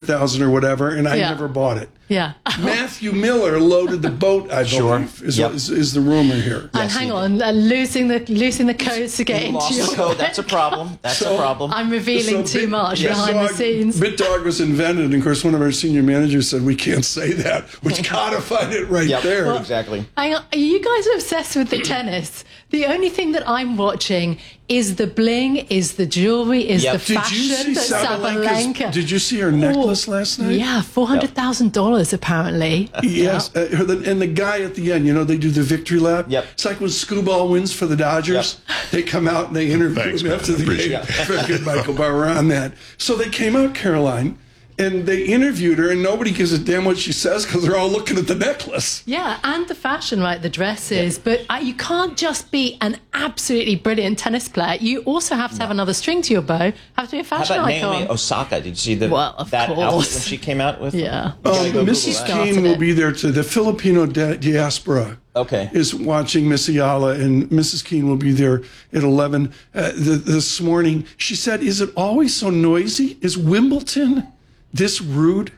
$200,000 or whatever, and I never bought it. Yeah. Matthew Miller loaded the boat, I believe, is the rumor here. And hang on, losing the codes to get into your code. That's a problem. That's a problem. I'm revealing too much behind the scenes. BitDog was invented, and of course, one of our senior managers said, we can't say that, which codified it right there. Well, exactly. Hang on, are you guys obsessed with the tennis? The only thing that I'm watching is the bling, is the jewelry, is the fashion that Sabalenka. Did you see her necklace last night? Yeah, $400,000 apparently. Yes, and the guy at the end, they do the victory lap. Yep. It's like when Scooball wins for the Dodgers. They come out and they interview him after the game. Very good, Michael Barr. We're on that. So they came out, Caroline, and they interviewed her, and nobody gives a damn what she says because they're all looking at the necklace. Yeah, and the fashion, right? The dresses. But you can't just be an absolutely brilliant tennis player. You also have to have another string to your bow. Have to be a fashion icon. How about Naomi Osaka? Did you see that course. outfit when she came out with? Yeah. Mrs. Kane will be there too. The Filipino diaspora. Okay. Is watching Miss Ayala, and Mrs. Keene will be there at 11 this morning. She said, is it always so noisy? Is Wimbledon this rude?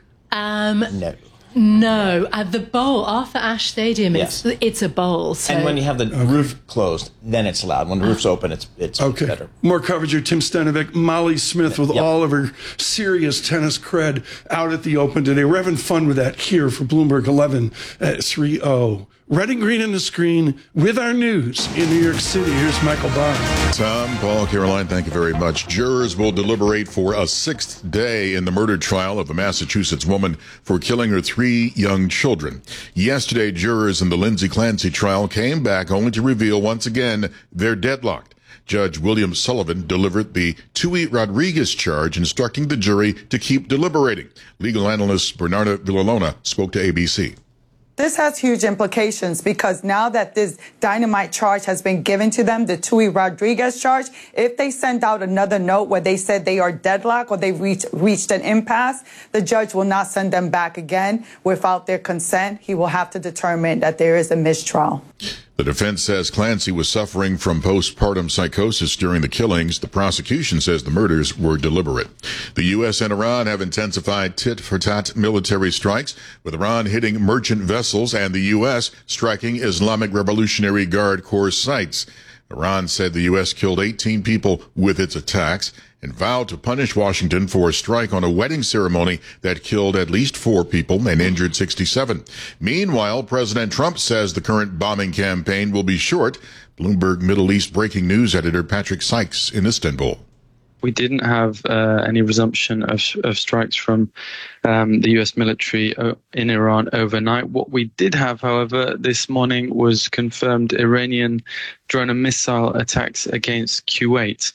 No. At the bowl, Arthur Ashe Stadium, it's a bowl. So. And when you have the roof closed, then it's loud. When the roof's open, it's okay. better. More coverage here. Tim Stenovic, Molly Smith with all of her serious tennis cred out at the Open today. We're having fun with that here for Bloomberg 11 at 3-0. Red and green on the screen with our news in New York City. Here's Michael Barr. Tom, Paul, Caroline, thank you very much. Jurors will deliberate for a sixth day in the murder trial of a Massachusetts woman for killing her 3 young children. Yesterday, jurors in the Lindsay Clancy trial came back only to reveal once again they're deadlocked. Judge William Sullivan delivered the Tui Rodriguez charge, instructing the jury to keep deliberating. Legal analyst Bernarda Villalona spoke to ABC. This has huge implications because now that this dynamite charge has been given to them, the Tui Rodriguez charge, if they send out another note where they said they are deadlocked or they've reached an impasse, the judge will not send them back again without their consent. He will have to determine that there is a mistrial. The defense says Clancy was suffering from postpartum psychosis during the killings. The prosecution says the murders were deliberate. The U.S. and Iran have intensified tit-for-tat military strikes, with Iran hitting merchant vessels and the U.S. striking Islamic Revolutionary Guard Corps sites. Iran said the U.S. killed 18 people with its attacks and vowed to punish Washington for a strike on a wedding ceremony that killed at least 4 people and injured 67. Meanwhile, President Trump says the current bombing campaign will be short. Bloomberg Middle East breaking news editor Patrick Sykes in Istanbul. We didn't have any resumption of strikes from the U.S. military in Iran overnight. What we did have, however, this morning was confirmed Iranian drone and missile attacks against Kuwait.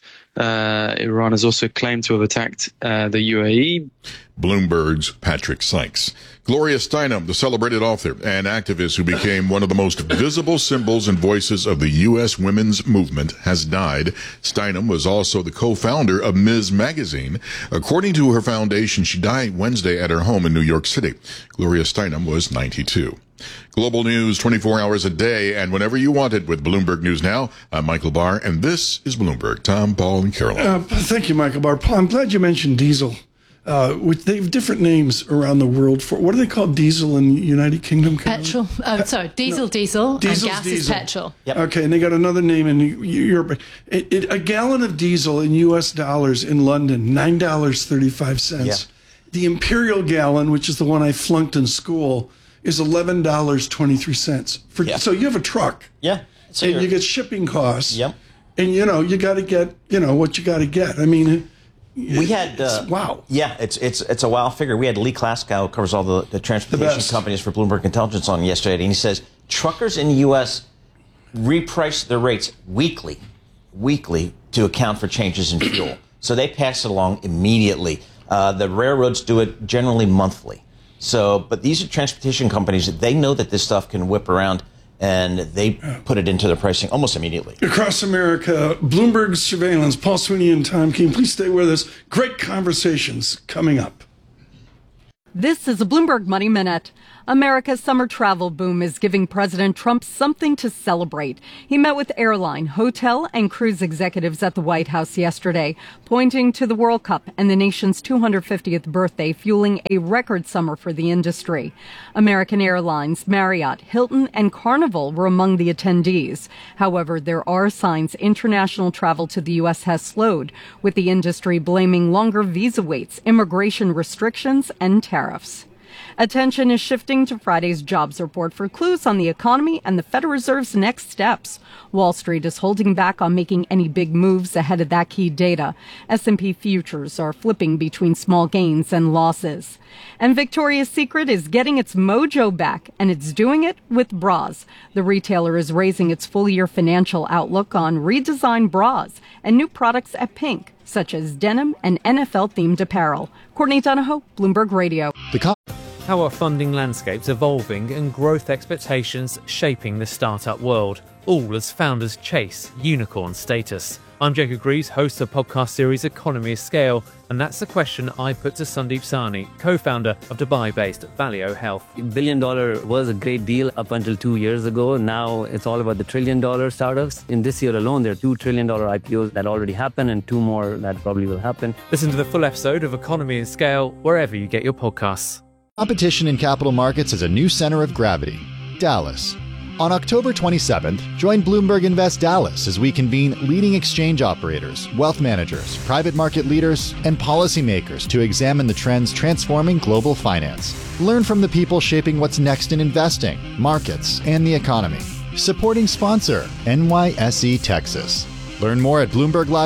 Iran has also claimed to have attacked the UAE. Bloomberg's Patrick Sykes. Gloria Steinem, the celebrated author and activist who became one of the most visible symbols and voices of the U.S. women's movement, has died. Steinem was also the co-founder of Ms. Magazine. According to her foundation, she died Wednesday at her home in New York City. Gloria Steinem was 92. Global news 24 hours a day and whenever you want it with Bloomberg News Now. I'm Michael Barr, and this is Bloomberg. Tom, Paul, and Caroline. Thank you, Michael Barr. Paul, I'm glad you mentioned diesel. Which they have different names around the world for. What are they called? Diesel in the United Kingdom? Petrol. Diesel, and gas is petrol. Yep. Okay, and they got another name in Europe. A gallon of diesel in U.S. dollars in London, $9.35. Yeah. The imperial gallon, which is the one I flunked in school, is $11.23. So you have a truck. Yeah. And you get shipping costs. Yep. And, you got to get, what you got to get. I mean... We had wow. Yeah, it's a wow figure. We had Lee Klaskow, who covers all the transportation companies for Bloomberg Intelligence, on yesterday, and he says truckers in the U.S. reprice their rates weekly to account for changes in fuel. So they pass it along immediately. The railroads do it generally monthly. But these are transportation companies. They know that this stuff can whip around, and they put it into their pricing almost immediately. Across America, Bloomberg Surveillance, Paul Sweeney and Tom Keene. Please stay with us. Great conversations coming up. This is a Bloomberg Money Minute. America's summer travel boom is giving President Trump something to celebrate. He met with airline, hotel, and cruise executives at the White House yesterday, pointing to the World Cup and the nation's 250th birthday fueling a record summer for the industry. American Airlines, Marriott, Hilton, and Carnival were among the attendees. However, there are signs international travel to the U.S. has slowed, with the industry blaming longer visa waits, immigration restrictions, and tariffs. Attention is shifting to Friday's jobs report for clues on the economy and the Federal Reserve's next steps. Wall Street is holding back on making any big moves ahead of that key data. S&P futures are flipping between small gains and losses. And Victoria's Secret is getting its mojo back, and it's doing it with bras. The retailer is raising its full-year financial outlook on redesigned bras and new products at Pink, such as denim and NFL-themed apparel. Courtney Donahoe, Bloomberg Radio. How are funding landscapes evolving and growth expectations shaping the startup world, all as founders chase unicorn status? I'm Jacob Greaves, host of the podcast series Economy of Scale, and that's the question I put to Sandeep Sahni, co-founder of Dubai-based Valeo Health. $1 billion was a great deal up until 2 years ago. Now it's all about the $1 trillion startups. In this year alone, there are $2 trillion IPOs that already happened and 2 more that probably will happen. Listen to the full episode of Economy of Scale wherever you get your podcasts. Competition in capital markets is a new center of gravity, Dallas. On October 27th, join Bloomberg Invest Dallas as we convene leading exchange operators, wealth managers, private market leaders, and policymakers to examine the trends transforming global finance. Learn from the people shaping what's next in investing, markets, and the economy. Supporting sponsor, NYSE Texas. Learn more at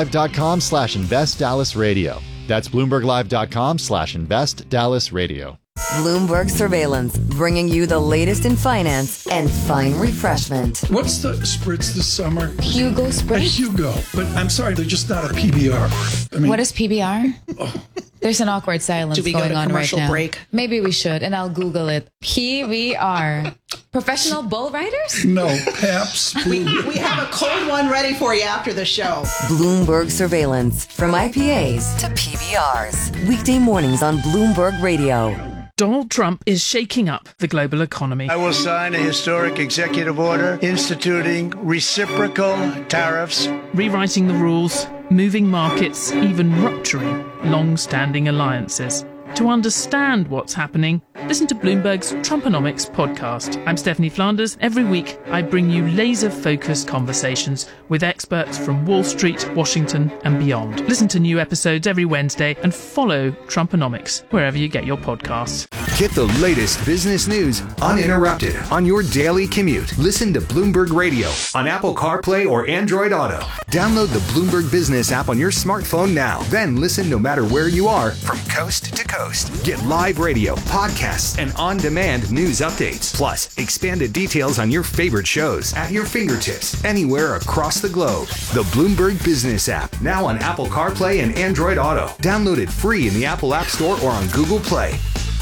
BloombergLive.com/InvestDallasRadio. That's BloombergLive.com/InvestDallasRadio. Bloomberg Surveillance, bringing you the latest in finance and fine refreshment. What's the spritz this summer? Hugo Spritz? Hugo, but I'm sorry, they're just not a PBR. I mean, what is PBR? Oh. There's an awkward silence going on right now. Break? Maybe we should, and I'll Google it. PBR. Professional bull riders? No, Paps. We have a cold one ready for you after the show. Bloomberg Surveillance, from IPAs to PBRs. Weekday mornings on Bloomberg Radio. Donald Trump is shaking up the global economy. I will sign a historic executive order instituting reciprocal tariffs, rewriting the rules, moving markets, even rupturing long-standing alliances. To understand what's happening, listen to Bloomberg's Trumponomics podcast. I'm Stephanie Flanders. Every week, I bring you laser-focused conversations with experts from Wall Street, Washington, and beyond. Listen to new episodes every Wednesday and follow Trumponomics wherever you get your podcasts. Get the latest business news uninterrupted on your daily commute. Listen to Bloomberg Radio on Apple CarPlay or Android Auto. Download the Bloomberg Business app on your smartphone now. Then listen no matter where you are from coast to coast. Get live radio, podcasts, and on-demand news updates. Plus, expanded details on your favorite shows at your fingertips anywhere across the globe. The Bloomberg Business app, now on Apple CarPlay and Android Auto. Download it free in the Apple App Store or on Google Play.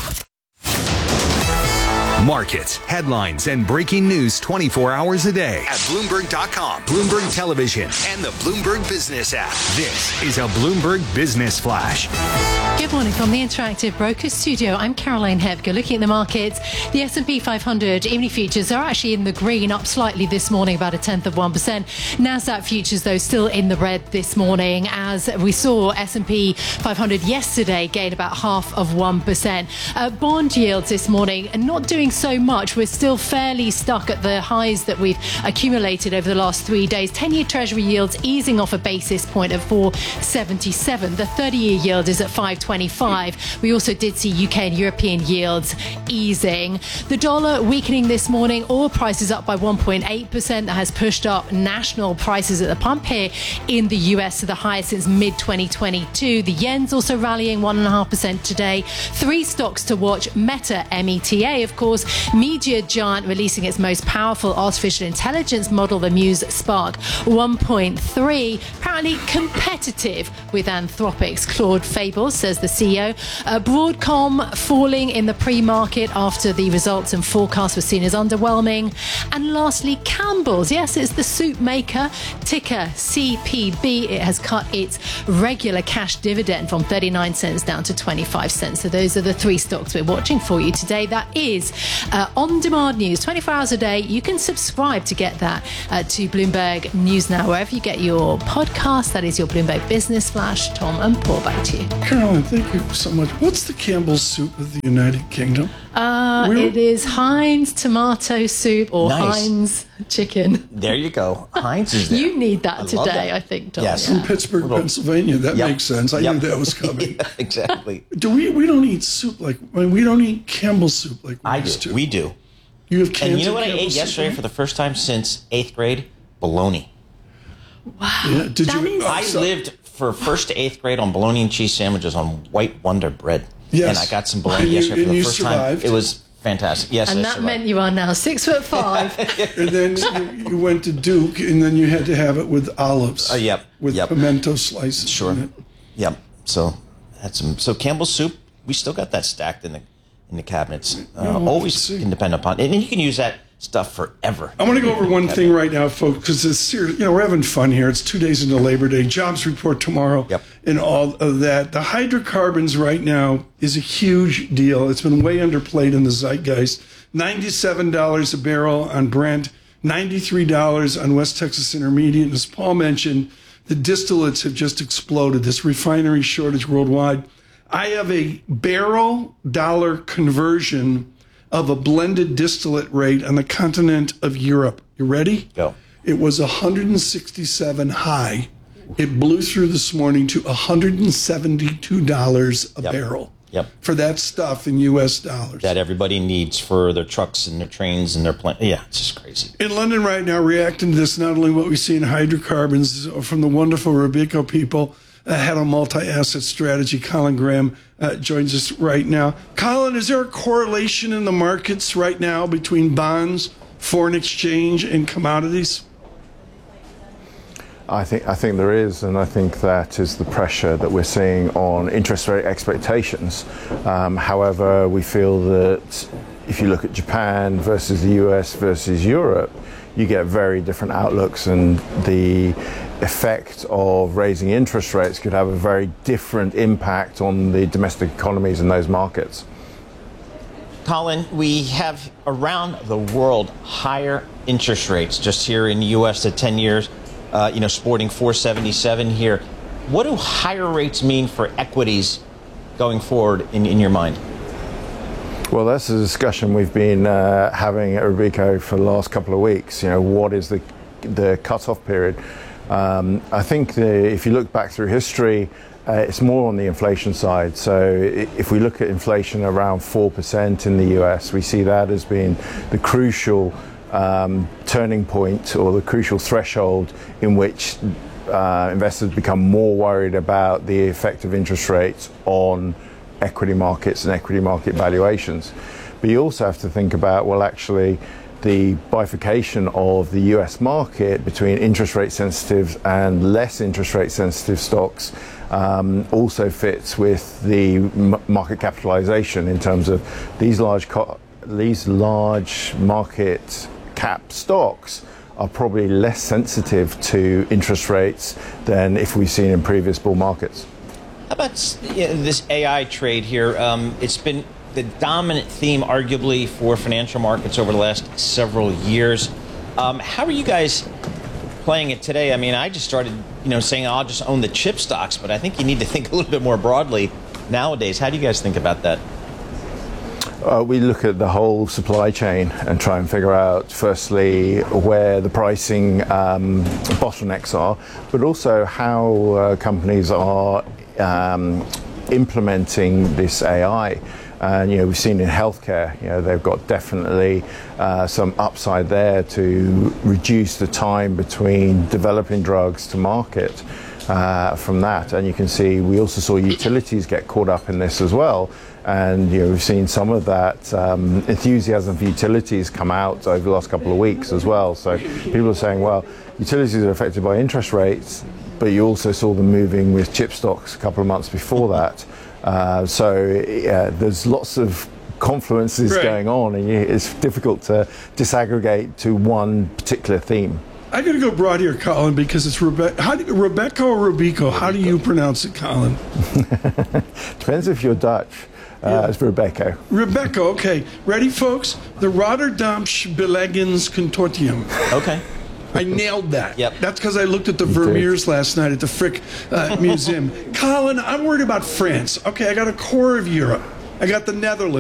Markets, headlines, and breaking news 24 hours a day at Bloomberg.com, Bloomberg Television, and the Bloomberg Business app. This is a Bloomberg Business Flash. Good morning from the Interactive Brokers Studio. I'm Caroline Hepker. Looking at the markets, the S&P 500 E-mini futures are actually in the green, up slightly this morning, about 0.1%. NASDAQ futures, though, still in the red this morning, as we saw S&P 500 yesterday gain about 0.5%. Bond yields this morning are not doing so much. We're still fairly stuck at the highs that we've accumulated over the last 3 days. 10-year Treasury yields easing off a basis point at 4.77. The 30-year yield is at 5.25. We also did see UK and European yields easing. The dollar weakening this morning. Oil prices up by 1.8%. That has pushed up national prices at the pump here in the US to the highest since mid-2022. The yen's also rallying 1.5% today. 3 stocks to watch. Meta, META, of course, media giant releasing its most powerful artificial intelligence model, the Muse Spark 1.3, apparently competitive with Anthropic's Claude Fable, says the CEO. Broadcom falling in the pre-market after the results and forecasts were seen as underwhelming. And lastly, Campbell's. Yes, it's the soup maker, ticker CPB. It has cut its regular cash dividend from 39 cents down to 25 cents. So those are the three stocks we're watching for you today. That is on-demand news, 24 hours a day. You can subscribe to get that to Bloomberg News Now, wherever you get your podcast. That is your Bloomberg Business Flash. Tom and Paul, back to you. Caroline, thank you so much. What's the Campbell's soup of the United Kingdom? It is Heinz tomato soup or Nice. Heinz chicken. There you go. Heinz is there. You need that I love today, that. I think, Tom. Yes. From Pittsburgh, Pennsylvania. That Yep. makes sense. I Yep. knew that was coming. Yeah, exactly. We don't eat soup we don't eat Campbell's soup like we used to. We do. You have cans And you know of what I Campbell's ate soup yesterday now? for the first time since 8th grade? Bologna. Yeah. Did you? I lived for 1st to 8th grade on bologna and cheese sandwiches on White Wonder bread. Yes. And I got some bologna And you- yesterday for and the you first survived. time. It was fantastic. Yes, And I that survived. meant you are now 6'5". And then you went to Duke, and then you had to have it with olives. Yep. With Yep. pimento slices. Sure. in it. Yep. So had some. So Campbell's soup, we still got that stacked in the cabinets. Always can depend upon it, and you can use that stuff forever. I want to go over one thing right now, folks, because it's serious. We're having fun here. It's 2 days into Labor Day, jobs report tomorrow, and all of that. The hydrocarbons right now is a huge deal. It's been way underplayed in the zeitgeist. $97 a barrel on Brent, $93 on West Texas Intermediate. And as Paul mentioned, the distillates have just exploded. This refinery shortage worldwide. I have a barrel dollar conversion of a blended distillate rate on the continent of Europe. You ready? Go. It was 167 high. It blew through this morning to $172 a barrel. Yep. For that stuff in U.S. dollars. That everybody needs for their trucks and their trains and their planes. Yeah, it's just crazy. In London right now, reacting to this, not only what we see in hydrocarbons from the wonderful Robeco people, head on multi-asset strategy, Colin Graham, joins us right now. Colin, is there a correlation in the markets right now between bonds, foreign exchange, and commodities? I think there is, and I think that is the pressure that we're seeing on interest rate expectations. However, we feel that if you look at Japan versus the US versus Europe, you get very different outlooks, and the effect of raising interest rates could have a very different impact on the domestic economies in those markets. Colin, we have around the world higher interest rates. Just here in the U.S., the 10 years, sporting 4.77 here. What do higher rates mean for equities going forward in your mind? Well, that's a discussion we've been having at Robeco for the last couple of weeks. What is the cutoff period? I think if you look back through history, it's more on the inflation side. So if we look at inflation around 4% in the US, we see that as being the crucial turning point or the crucial threshold in which investors become more worried about the effect of interest rates on equity markets and equity market valuations. But you also have to think about, well, actually, the bifurcation of the US market between interest rate sensitive and less interest rate sensitive stocks also fits with the market capitalization in terms of these large market cap stocks are probably less sensitive to interest rates than if we've seen in previous bull markets. How about this AI trade here? It's been the dominant theme, arguably, for financial markets over the last several years. How are you guys playing it today? I mean, I just started, saying I'll just own the chip stocks, but I think you need to think a little bit more broadly nowadays. How do you guys think about that? We look at the whole supply chain and try and figure out, firstly, where the pricing bottlenecks are, but also how companies are implementing this AI. And we've seen in healthcare, they've got definitely some upside there to reduce the time between developing drugs to market from that. And you can see we also saw utilities get caught up in this as well. And we've seen some of that enthusiasm for utilities come out over the last couple of weeks as well. So people are saying, well, utilities are affected by interest rates, but you also saw them moving with chip stocks a couple of months before that. There's lots of confluences going on, and it's difficult to disaggregate to one particular theme. I got to go broad here, Colin, because it's Rebecca or Robeco. How do you pronounce it, Colin? Depends if you're Dutch. It's Robeco. Robeco, okay. Ready, folks? The Rotterdamsch Beleggings Consortium. Okay. I nailed that. Yep. That's because I looked at the Vermeers last night at the Frick Museum. Colin, I'm worried about France. Okay, I got a core of Europe. I got the Netherlands.